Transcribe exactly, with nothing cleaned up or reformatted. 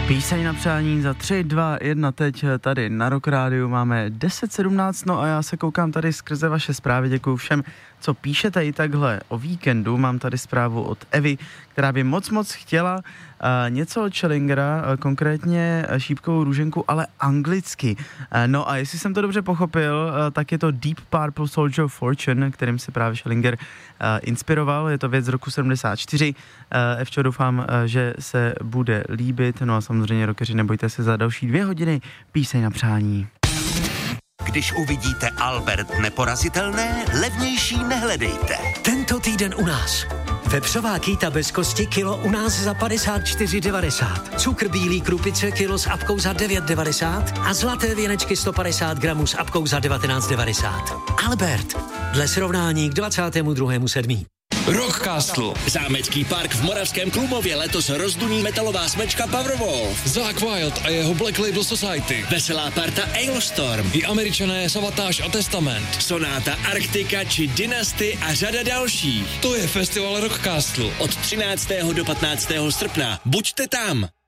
Píseň na přání za tři, dva, jedna teď tady na Rock Rádiu máme deset sedmnáct, no a já se koukám tady skrze vaše zprávy, děkuju všem, co píšete i takhle o víkendu. Mám tady zprávu od Evy, která by moc moc chtěla uh, něco od Schillingera, uh, konkrétně uh, šípkovou růženku, ale anglicky. Uh, no a jestli jsem to dobře pochopil, uh, tak je to Deep Purple Soldier of Fortune, kterým se právě Schillinger uh, inspiroval. Je to věc z roku sedmdesát čtyři. Uh, Evčo, doufám, uh, že se bude líbit. No a samozřejmě, rockeři, nebojte se za další dvě hodiny píseň na přání. Když uvidíte Albert neporazitelné, levnější nehledejte. Tento týden u nás. Vepřová kýta bez kosti kilo u nás za padesát čtyři devadesát. Cukr bílý krupice kilo s apkou za devět devadesát a zlaté věnečky sto padesát gramů s apkou za devatenáct devadesát. Albert. Dle srovnání k dvacátému druhému sedmý Rockcastle. Zámecký park v Moravském Klumově letos rozduní metalová smečka Powerwolf. Zakk Wylde a jeho Black Label Society. Veselá parta Ailstorm. I Američané Savatage a Testament. Sonáta Arktika či Dynasty a řada dalších. To je festival Rockcastle. Od třináctého do patnáctého srpna. Buďte tam!